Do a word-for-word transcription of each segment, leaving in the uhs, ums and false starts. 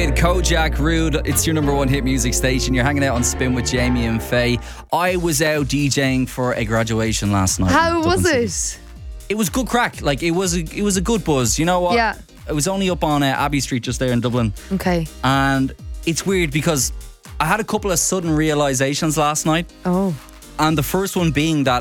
Kid, Kojak, Rude. It's your number one hit music station. You're hanging out on Spin with Jamie and Faye. I was out DJing for a graduation last night. How in was Dublin it? City. It was good crack. Like it was a, it was a good buzz. You know what? Yeah. It was only up on uh, Abbey Street just there in Dublin. Okay. And it's weird because I had a couple of sudden realizations last night. Oh. And the first one being that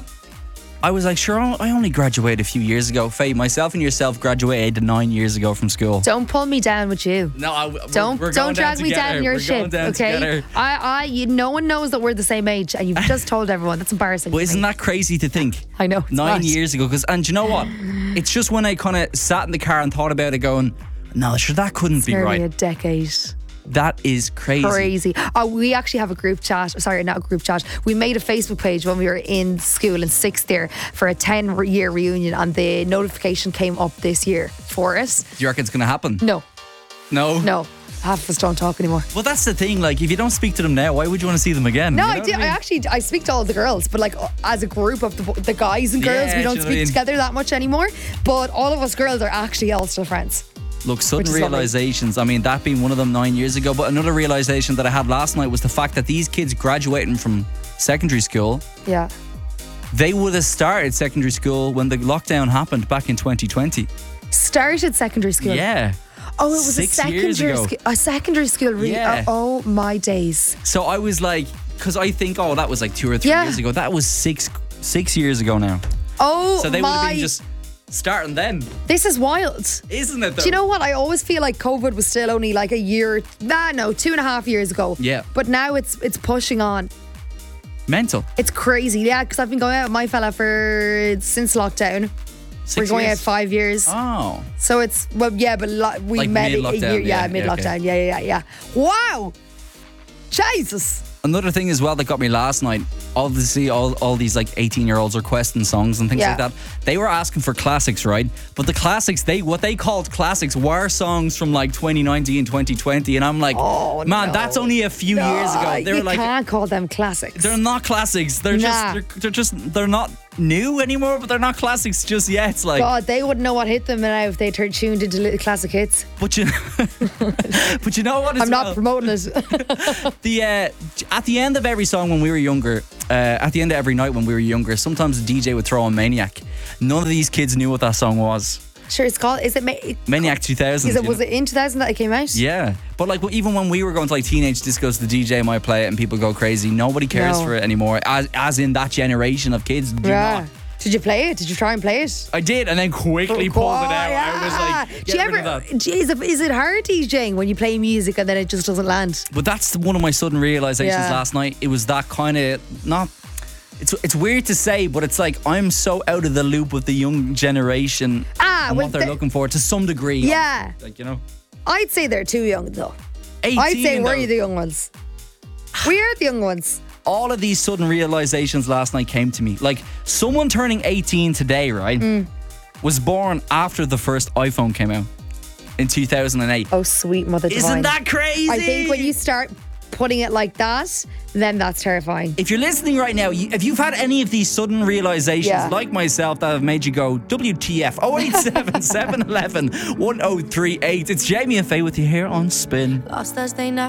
I was like, sure, I only graduated a few years ago. Faye, myself and yourself graduated nine years ago from school. Don't pull me down with you. No, I, we're, Don't we're don't drag down me together. down your we're ship. Down Okay. together. I I you, no one knows that we're the same age, and you've just told everyone. That's embarrassing. Well, to isn't me. that crazy to think? I know. It's Nine not. years ago. Cause, and do you know what? It's just when I kind of sat in the car and thought about it going, no, sure, that couldn't It's be nearly right. a decade. That is crazy. Crazy. Oh, we actually have a group chat. Sorry, not a group chat. We made a Facebook page when we were in school in sixth year for a ten year reunion, and the notification came up this year for us. Do you reckon it's going to happen? No, No? no. Half of us don't talk anymore. Well, that's the thing. Like, if you don't speak to them now, why would you want to see them again? No, You know I what do. I mean? actually, I speak to all the girls, but like as a group of the, the guys and girls, Yeah, we don't do you know what I speak mean? together that much anymore. But all of us girls are actually all still friends. Look, sudden Which is lovely. realizations. I mean, that being one of them nine years ago. But another realization that I had last night was the fact that these kids graduating from secondary school, Yeah. they would have started secondary school when the lockdown happened back in twenty twenty. Started secondary school. Yeah. Oh, it was Six a years secondary ago. school. A secondary school. Re- Yeah. oh, oh my days. So I was like, because I think, oh, that was like two or three Yeah. years ago. That was six six years ago now. Oh So they would have my. been just starting then, This is wild. isn't it? Though? Do you know what? I always feel like COVID was still only like a year. Nah, no, two and a half years ago. Yeah. But now it's it's pushing on. Mental. It's crazy. Yeah, because I've been going out with my fella for since lockdown. Six We're going years? out five years. Oh. So it's, well, yeah, but lo- we Like met a mid-lockdown, year, yeah, yeah, mid yeah, lockdown, okay. yeah, yeah, yeah, yeah. Wow, Jesus! Another thing as well that got me last night, obviously all, all these like eighteen year olds requesting songs and things Yeah. like that. They were asking for classics, right? But the classics, they what they called classics were songs from like twenty nineteen, twenty twenty. And I'm like, Oh, man, no. that's only a few years ago. Ah, They were you like, can't call them classics. they're not classics. They're Nah. just, they're, they're just, they're not new anymore, but they're not classics just yet. It's like, God, they wouldn't know what hit them now if they turned tuned into little classic hits. but you, but you know what? as I'm not well? promoting it. The uh, at the end of every song when we were younger, uh, at the end of every night when we were younger, sometimes the D J would throw on Maniac. None of these kids knew what that song was. Sure, it's called. Is it? Ma- Maniac two thousand. Is it? Was it in two thousand that it came out? Yeah, but like even when we were going to like teenage discos, the D J might play it and people go crazy. Nobody cares No. for it anymore. As as in that generation of kids do Yeah. not. Did you play it? Did you try and play it? I did, and then quickly pulled it out. Yeah. I was like, Do get you rid ever? of that. do- Is it, is it hard DJing when you play music and then it just doesn't land? But that's one of my sudden realizations Yeah. last night. It was that kind of not. It's it's weird to say, but it's like I'm so out of the loop with the young generation Ah, and well, what they're the- looking for to some degree. Yeah. like you know, I'd say they're too young though. eighteen. I'd say though. we're the young ones. We are the young ones. All of these sudden realizations last night came to me. Like someone turning eighteen today, right, Mm. was born after the first iPhone came out in two thousand eight. Oh, sweet mother divine. Isn't that crazy? I think when you start putting it like that, then that's terrifying. If you're listening right now, you, if you've had any of these sudden realizations, Yeah. like myself, that have made you go, W T F, oh eight seven, seven one one, one oh three eight. It's Jamie and Faye with you here on Spin. Last Thursday night.